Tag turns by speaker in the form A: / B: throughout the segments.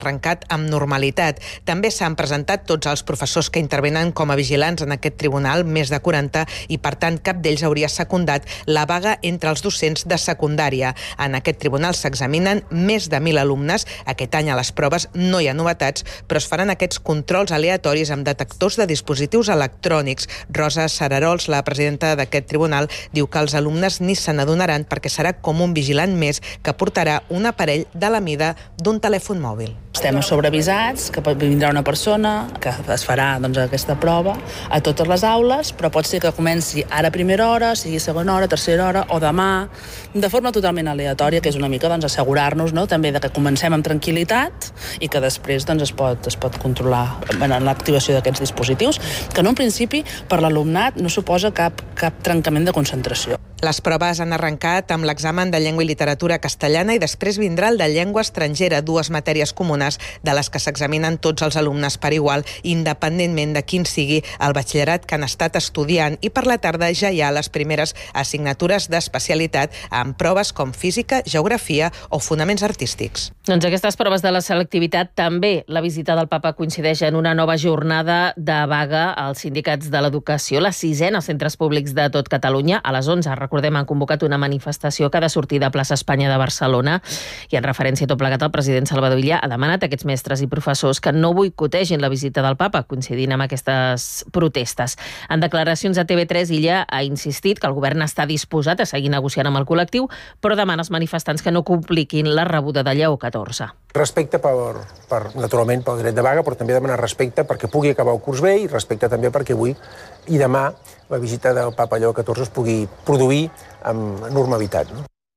A: arrencat amb normalitat. També s'han presentat tots els professors que intervenen com a vigilants en aquest tribunal, més de 40, i per tant cap d'ells hauria secundat la vaga entre els docents de secundària. En aquest tribunal s'examinen més de 1.000 alumnes. Aquest any a les proves no hi ha novetats, però es faran aquests controls aleatoris amb detectors de dispositius electrònics. Rosa Sararols, la presidenta d'aquest tribunal, diu que els alumnes ni se n'adonaran perquè serà com un vigilant més que portarà un aparell de la mida d'un telèfon mòbil.
B: Estem sobreavisats que vindrà una persona que es farà aquesta prova a totes les aules, però pot ser que comenci ara a primera hora, sigui segona hora, tercera hora o demà, de forma totalment aleatòria, que és una mica assegurar-nos també que comencem amb tranquil·litat i que després es pot controlar en l'activació d'aquests dispositius, que en un principi per l'alumnat no suposa cap trencament de concentració.
A: Les proves han arrencat amb l'examen de llengua i literatura castellana i després vindrà el de llengua estrangera, dues matèries comunes de les que s'examinen tots els alumnes per igual, independentment de quin sigui el batxillerat que han estat estudiant. I per la tarda ja hi ha les primeres assignatures d'especialitat amb proves com física, geografia o fonaments artístics.
C: Doncs aquestes proves de la selectivitat també. La visita del papa coincideix en una nova jornada de vaga als sindicats de l'educació, la 6ena als centres públics de tot Catalunya. A les 11, recordem, han convocat una manifestació que ha de sortir de plaça Espanya de Barcelona i en referència a tot plegat el president Salvador Illa ha demanat a aquests mestres i professors que no boicotegin la visita del papa, coincidint amb aquestes protestes. En declaracions a TV3, Illa ha insistit que el govern està disposat a seguir negociant amb el col·lectiu, però demana als manifestants que no compliquin la rebuda de Lleó XIV.
D: Respecte naturalment pel dret de vaga, però també demanar respecte perquè pugui acabar el curs bé i respecte també perquè avui i demà la visita del papa Lleó XIV es pugui produir amb normalitat.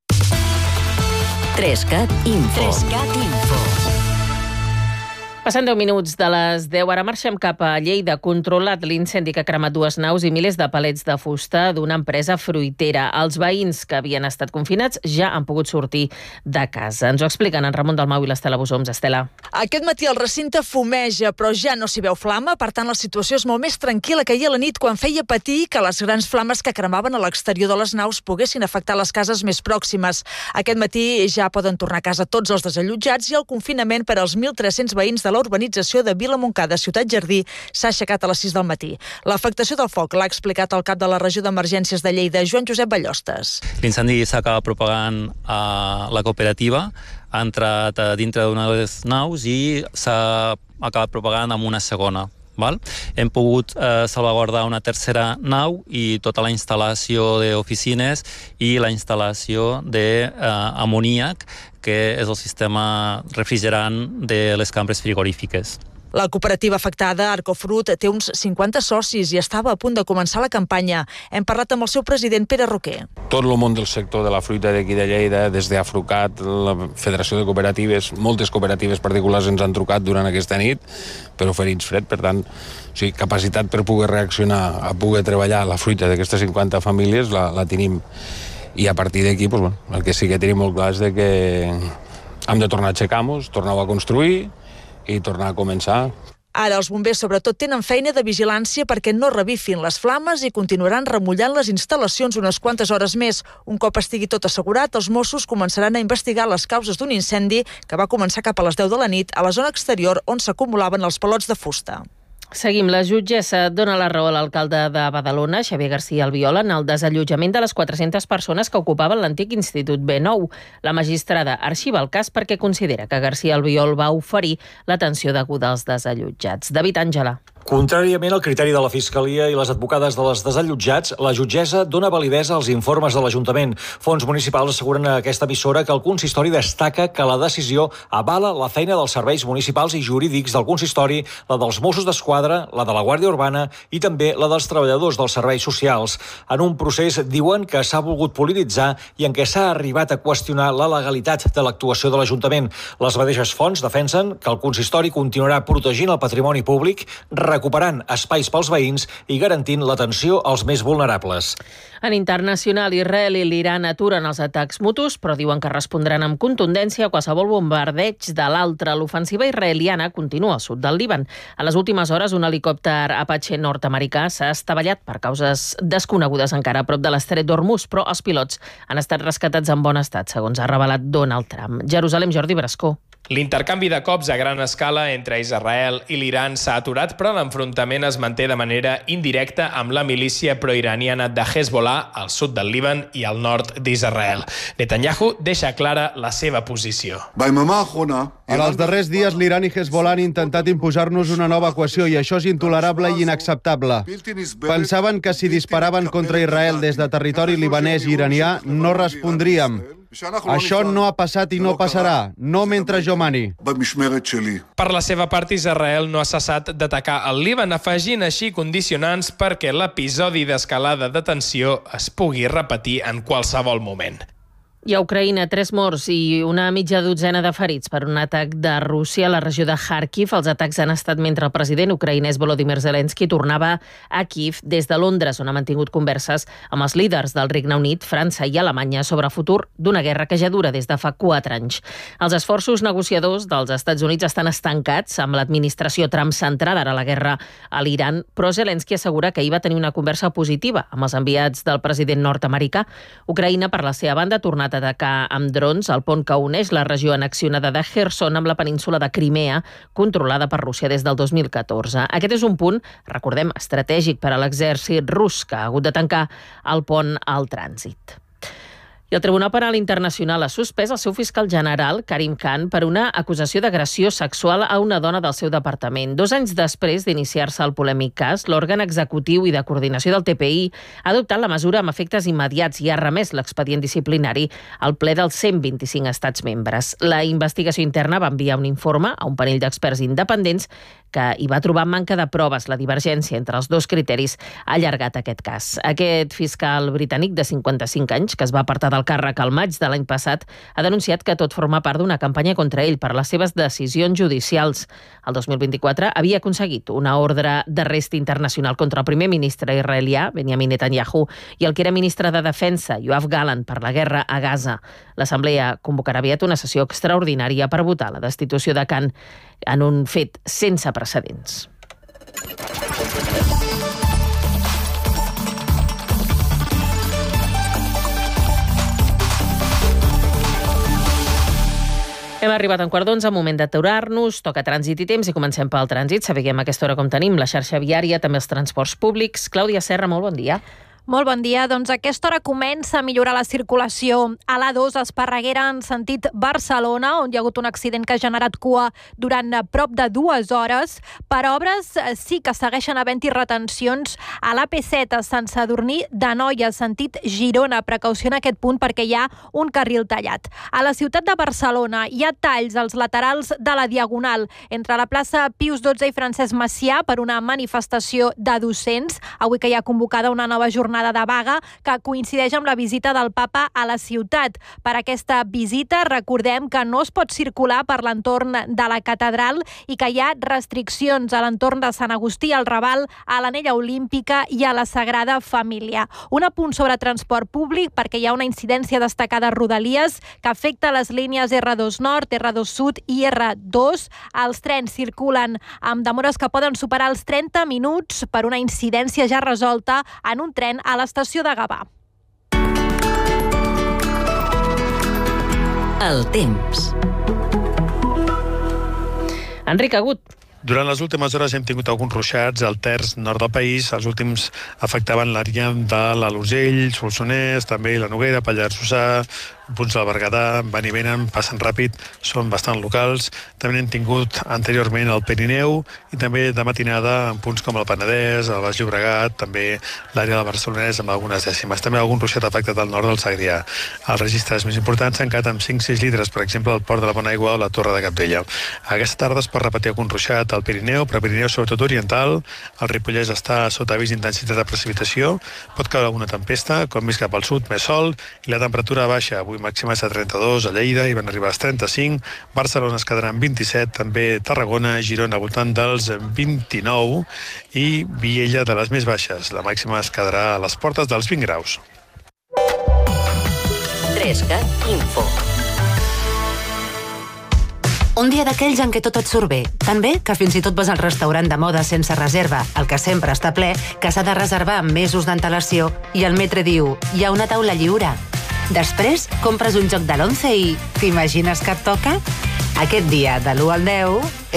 E: 3CAT Info.
C: Passant 10 minuts de les 10, ara marxem cap a Lleida. Controlat l'incendi que ha cremat 2 naus i milers de palets de fusta d'una empresa fruitera. Els veïns que havien estat confinats ja han pogut sortir de casa. Ens ho expliquen en Ramon Dalmau i l'Estela Bosoms. Estela.
F: Aquest matí el recinte fumeja, però ja no s'hi veu flama, per tant la situació és molt més tranquil·la que ahir a la nit, quan feia patir que les grans flames que cremaven a l'exterior de les naus poguessin afectar les cases més pròximes. Aquest matí ja poden tornar a casa tots els desallotjats i el confinament per als 1.300 veïns de l'urbanització de Vilamontcada, Ciutat Jardí, s'ha aixecat a les 6 del matí. L'afectació del foc l'ha explicat el cap de la regió d'emergències de Lleida, Joan Josep Ballostes.
G: L'incendi s'acaba propagant a la cooperativa, ha entrat dintre d'una de les naus i s'ha acabat propagant amb una segona. Hem pogut salvaguardar una tercera nau i tota la instal·lació d'oficines i la instal·lació d'amoníac, que és el sistema refrigerant de les cambres frigorífiques.
F: La cooperativa afectada, Arcofrut, té uns 50 socis i estava a punt de començar la campanya. Hem parlat amb el seu president, Pere Roquer.
H: Tot el món del sector de la fruita d'aquí de Lleida, des d'Afrucat, la Federació de Cooperatives, moltes cooperatives particulars ens han trucat durant aquesta nit per oferir-nos fred, per tant, sí, capacitat per poder reaccionar, a poder treballar la fruita d'aquestes 50 famílies la tenim. I a partir d'aquí, el que sí que tenim molt clar és que hem de tornar a aixecar-nos, tornar a construir i tornar a començar.
F: Ara els bombers sobretot tenen feina de vigilància perquè no revifin les flames i continuaran remullant les instal·lacions unes quantes hores més. Un cop estigui tot assegurat, els Mossos començaran a investigar les causes d'un incendi que va començar cap a les 10 de la nit a la zona exterior on s'acumulaven els palots de fusta.
C: Seguim. La jutgessa dona la raó a l'alcalde de Badalona, Xavier García Albiol, en el desallotjament de les 400 persones que ocupaven l'antic Institut B9. La magistrada arxiva el cas perquè considera que García Albiol va oferir l'atenció deguda als desallotjats. David Àngela.
I: Contràriament al criteri de la Fiscalia i les advocades de les desallotjats, la jutgessa dona validesa als informes de l'Ajuntament. Fons municipals asseguren a aquesta emissora que el consistori destaca que la decisió avala la feina dels serveis municipals i jurídics del consistori, la dels Mossos d'Esquadra, la de la Guàrdia Urbana i també la dels treballadors dels serveis socials. En un procés, diuen, que s'ha volgut polititzar i en què s'ha arribat a qüestionar la legalitat de l'actuació de l'Ajuntament. Les mateixes fonts defensen que el consistori continuarà protegint el patrimoni públic, recuperant espais pels veïns i garantint l'atenció als més vulnerables.
C: En internacional, Israel i l'Iran aturen els atacs mutus, però diuen que respondran amb contundència a qualsevol bombardeig de l'altre. L'ofensiva israeliana continua al sud del Líban. A les últimes hores, un helicòpter Apache nord-americà s'ha estavellat per causes desconegudes encara a prop de l'estret d'Hormuz, però els pilots han estat rescatats en bon estat, segons ha revelat Donald Trump. Jerusalem, Jordi Brascó.
E: L'intercanvi de cops a gran escala entre Israel i l'Iran s'ha aturat, però l'enfrontament es manté de manera indirecta amb la milícia proiraniana de Hezbollah al sud del Líban i al nord d'Israel. Netanyahu deixa clara la seva posició.
J: En els darrers dies, l'Iran i Hezbollah han intentat imposar-nos una nova equació i això és intolerable i inacceptable. Pensaven que si disparaven contra Israel des de territori libanès i iranià no respondríem. Això no ha passat i no passarà, no mentre jo mani.
E: Per la seva part, Israel no ha cessat d'atacar el Líban, afegint així condicionants perquè l'episodi d'escalada de tensió es pugui repetir en qualsevol moment.
C: I a Ucraïna, 3 morts i una mitja dotzena de ferits per un atac de Rússia a la regió de Kharkiv. Els atacs han estat mentre el president ucraïnès Volodymyr Zelensky tornava a Kiev des de Londres, on ha mantingut converses amb els líders del Regne Unit, França i Alemanya sobre el futur d'una guerra que ja dura des de fa 4 anys. Els esforços negociadors dels Estats Units estan estancats amb l'administració Trump centrada ara a la guerra a l'Iran, però Zelensky assegura que ahir va tenir una conversa positiva amb els enviats del president nord-americà. Ucraïna, per la seva banda, ha tornat a atacar amb drons el pont que uneix la regió annexionada de Kherson amb la península de Crimea, controlada per Rússia des del 2014. Aquest és un punt, recordem, estratègic per a l'exèrcit rus, que ha hagut de tancar el pont al trànsit. I el Tribunal Penal Internacional ha suspès el seu fiscal general, Karim Khan, per una acusació d'agressió sexual a una dona del seu departament. 2 anys després d'iniciar-se el polèmic cas, l'òrgan executiu i de coordinació del TPI ha adoptat la mesura amb efectes immediats i ha remès l'expedient disciplinari al ple dels 125 estats membres. La investigació interna va enviar un informe a un panell d'experts independents que hi va trobar manca de proves. La divergència entre els 2 criteris ha allargat aquest cas. Aquest fiscal britànic de 55 anys, que es va apartar del càrrec al maig de l'any passat, ha denunciat que tot forma part d'una campanya contra ell per les seves decisions judicials. El 2024 havia aconseguit una ordre d'arrest internacional contra el primer ministre israelià, Benjamin Netanyahu, i el que era ministre de Defensa, Yoav Gallant, per la guerra a Gaza. L'Assemblea convocarà aviat una sessió extraordinària per votar la destitució de Khan en un fet sense precedents. Hem arribat a 11:15, moment d'aturar-nos, toca trànsit i temps i comencem pel trànsit. Sabem a aquesta hora com tenim la xarxa viària, també els transports públics. Clàudia Serra, molt bon dia.
K: Molt bon dia. Doncs a aquesta hora comença a millorar la circulació a l'A2 Esparreguera en sentit Barcelona, on hi ha hagut un accident que ha generat cua durant prop de 2 hores. Per obres sí que segueixen havent-hi retencions a l'AP7 a Sant Sadurní d'Anoia, sentit Girona. Precaució en aquest punt perquè hi ha un carril tallat. A la ciutat de Barcelona hi ha talls als laterals de la Diagonal entre la plaça Pius XII i Francesc Macià per una manifestació de docents. Avui que hi ha convocada una nova jornada de vaga que coincideix amb la visita del papa a la ciutat. Per aquesta visita recordem que no es pot circular per l'entorn de la catedral i que hi ha restriccions a l'entorn de Sant Agustí, al Raval, a l'Anella Olímpica i a la Sagrada Família. Un apunt sobre transport públic perquè hi ha una incidència destacada a Rodalies que afecta les línies R2 Nord, R2 Sud i R2. Els trens circulen amb demores que poden superar els 30 minuts per una incidència ja resolta en un tren a l'estació de Gavà.
L: El temps.
C: Enric Agut.
M: Durant les últimes hores hem tingut alguns ruixats al terç nord del país. Els últims afectaven l'àrea de l'Alt Urgell, Solsonès, també la Noguera, Pallars Jussà, punts del Berguedà, van i venen, passen ràpid, són bastant locals. També hem tingut anteriorment el Pirineu i també de matinada en punts com el Penedès, el Baix Llobregat, també l'àrea del Barcelonès amb algunes dècimes. També algun ruixat afectat al nord del Segrià. Els registres més importants s'han quedat amb 5-6 litres, per exemple, al Port de la Bonaigua o la Torre de Cabdella. Aquesta tarda es pot repetir algun ruixat al Pirineu, però Pirineu sobretot oriental. El Ripollès està sota avís d'intensitat de precipitació. Pot caure alguna tempesta, com més cap al sud, més sol, i la temperatura baixa. Avui màximes de 32 a Lleida i van arribar als 35. Barcelona es quedarà en 27, també Tarragona, Girona al voltant dels 29 i Viella de les més baixes. La màxima es quedarà a les portes dels 20 graus.
L: 3CAT Info. Un dia d'aquells en què tot et surt bé. Tan bé que fins i tot vas al restaurant de moda sense reserva, el que sempre està ple, que s'ha de reservar amb mesos d'antelació, i el metre diu, hi ha una taula lliure. Després, compres un joc de l'11 i t'imagines que et toca? Aquest dia, de l'1 al 10,